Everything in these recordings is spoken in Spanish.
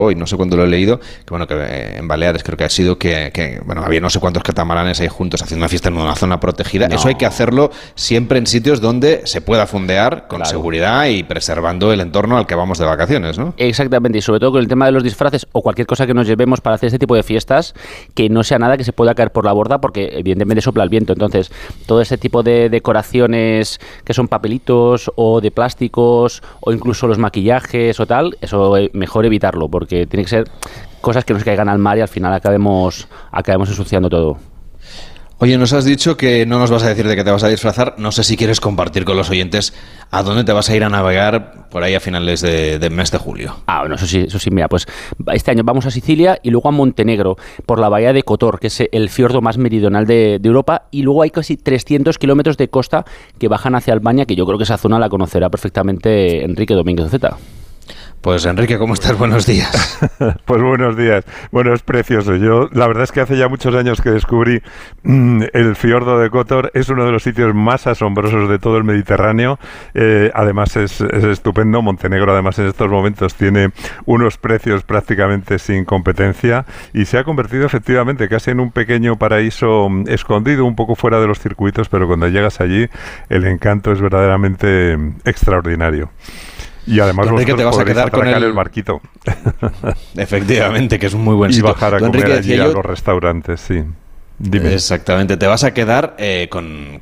hoy, no sé cuándo lo he leído, que bueno, que en Baleares creo que ha sido que bueno, había no sé cuántos catamaranes ahí juntos haciendo una fiesta en una zona protegida. No. Eso hay que hacerlo siempre en sitios donde se pueda fondear con seguridad y preservando el entorno al que vamos de vacaciones, ¿no? Exactamente, y sobre todo con el tema de los disfraces o cualquier cosa que nos llevemos para hacer este tipo de fiestas, que no sea nada que se pueda caer por la borda, porque evidentemente sopla el viento. Entonces, todo ese tipo de decoraciones que son papelitos o de plásticos o incluso los maquillajes o tal, eso mejor evitarlo, porque tiene que ser cosas que no se caigan al mar y al final acabemos ensuciando todo. Oye, nos has dicho que no nos vas a decir de qué te vas a disfrazar. No sé si quieres compartir con los oyentes a dónde te vas a ir a navegar por ahí a finales de mes de julio. Bueno, eso sí, mira, pues este año vamos a Sicilia y luego a Montenegro, por la bahía de Kotor, que es el fiordo más meridional de Europa, y luego hay casi 300 kilómetros de costa que bajan hacia Albania, que yo creo que esa zona la conocerá perfectamente Enrique Domínguez Zeta. Pues Enrique, ¿cómo estás? Buenos días. Pues buenos días. Bueno, es precioso. Yo, la verdad es que hace ya muchos años que descubrí el fiordo de Kotor. Es uno de los sitios más asombrosos de todo el Mediterráneo. Además es estupendo. Montenegro, además, en estos momentos tiene unos precios prácticamente sin competencia y se ha convertido efectivamente casi en un pequeño paraíso escondido, un poco fuera de los circuitos, pero cuando llegas allí el encanto es verdaderamente extraordinario. Y además Enrique, te vas a quedar con el barquito. Efectivamente, que es un muy buen sitio. Y bajar a comer allí a los restaurantes, sí. Dime. Exactamente, te vas a quedar con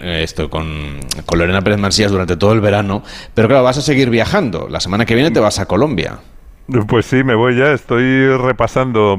Lorena Pérez Mansías durante todo el verano, pero claro, vas a seguir viajando. La semana que viene te vas a Colombia. Pues sí, me voy ya. Estoy repasando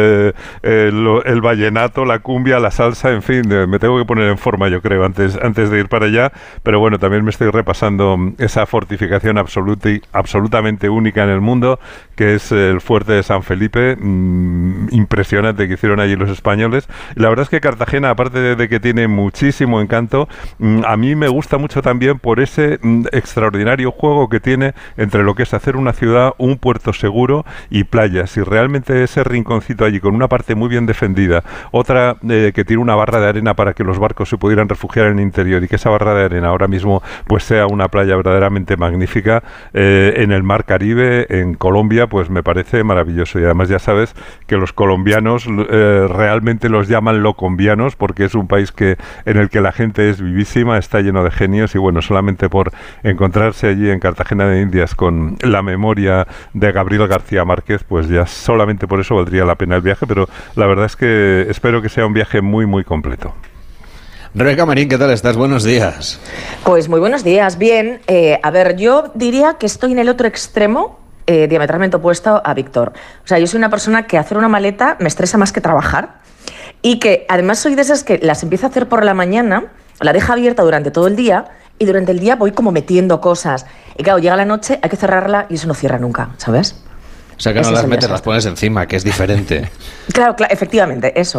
el vallenato, la cumbia, la salsa, en fin, me tengo que poner en forma, yo creo, antes de ir para allá. Pero bueno, también me estoy repasando esa fortificación absolutamente única en el mundo, que es el fuerte de San Felipe, impresionante, que hicieron allí los españoles. Y la verdad es que Cartagena, aparte de que tiene muchísimo encanto, a mí me gusta mucho también por ese extraordinario juego que tiene entre lo que es hacer una ciudad, un puerto seguro y playas. Y realmente ese rinconcito allí con una parte muy bien defendida, otra que tiene una barra de arena para que los barcos se pudieran refugiar en el interior, y que esa barra de arena ahora mismo pues sea una playa verdaderamente magnífica en el mar Caribe, en Colombia, pues me parece maravilloso. Y además ya sabes que los colombianos realmente los llaman locombianos, porque es un país en el que la gente es vivísima, está lleno de genios, y bueno, solamente por encontrarse allí en Cartagena de Indias con la memoria de Gabriel García Márquez, pues ya solamente por eso valdría la pena el viaje. Pero la verdad es que espero que sea un viaje muy, muy completo. Rebeca Marín, ¿qué tal estás? Buenos días. Pues muy buenos días, bien. A ver, yo diría que estoy en el otro extremo, diametralmente opuesto a Víctor. O sea, yo soy una persona que hacer una maleta me estresa más que trabajar, y que además soy de esas que las empiezo a hacer por la mañana, la dejo abierta durante todo el día, y durante el día voy como metiendo cosas. Y claro, llega la noche, hay que cerrarla y eso no cierra nunca, ¿sabes? O sea, que no las metes, las pones encima, que es diferente. Claro, efectivamente, eso.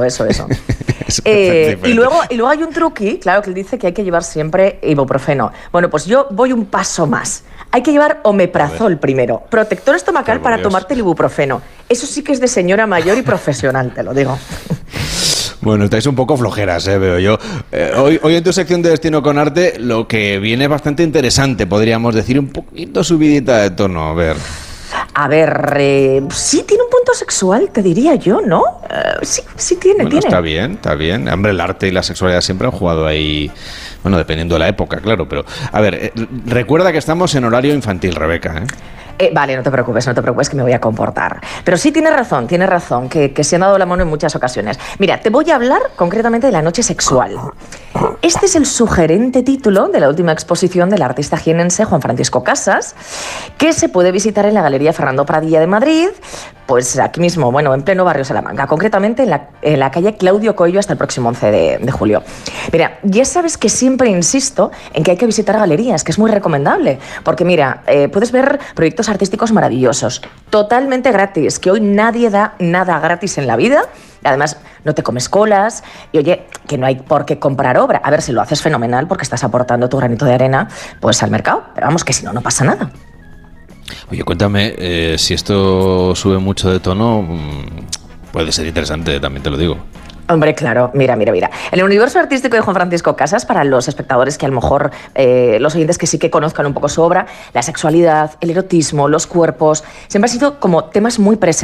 Y luego hay un truqui, claro, que él dice que hay que llevar siempre ibuprofeno. Bueno, pues yo voy un paso más. Hay que llevar omeprazol primero, protector estomacal para tomarte el ibuprofeno. Eso sí que es de señora mayor y profesional, te lo digo. Bueno, estáis un poco flojeras, veo yo. Hoy en tu sección de Destino con Arte lo que viene es bastante interesante, podríamos decir, un poquito subidita de tono, A ver, sí tiene un punto sexual, te diría yo, ¿no? Sí tiene. Está bien. Hombre, el arte y la sexualidad siempre han jugado ahí, bueno, dependiendo de la época, claro, pero... A ver, recuerda que estamos en horario infantil, Rebeca, Vale, no te preocupes, que me voy a comportar. Pero sí tienes razón, que se han dado la mano en muchas ocasiones. Mira, te voy a hablar concretamente de la noche sexual. Este es el sugerente título de la última exposición del artista jienense Juan Francisco Casas, que se puede visitar en la Galería Fernando Pradilla de Madrid, pues aquí mismo, bueno, en pleno barrio Salamanca, concretamente en la calle Claudio Coello hasta el próximo 11 de julio. Mira, ya sabes que siempre insisto en que hay que visitar galerías, que es muy recomendable, porque mira, puedes ver proyectos artísticos maravillosos, totalmente gratis, que hoy nadie da nada gratis en la vida. Además, no te comes colas y, oye, que no hay por qué comprar obra. A ver, si lo haces fenomenal porque estás aportando tu granito de arena pues al mercado, pero vamos, que si no, no pasa nada. Oye, cuéntame, si esto sube mucho de tono, puede ser interesante, también te lo digo. Hombre, claro, mira. En el universo artístico de Juan Francisco Casas, para los espectadores que a lo mejor, los oyentes que sí que conozcan un poco su obra, la sexualidad, el erotismo, los cuerpos, siempre han sido como temas muy presentes.